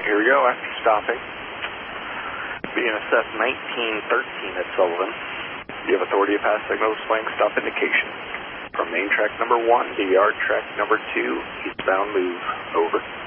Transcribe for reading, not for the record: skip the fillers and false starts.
Here we go, after stopping. BNSF 1913 at Sullivan. You have authority to pass signal displaying stop indication. From main track number 1 to yard track number 2, eastbound move. Over.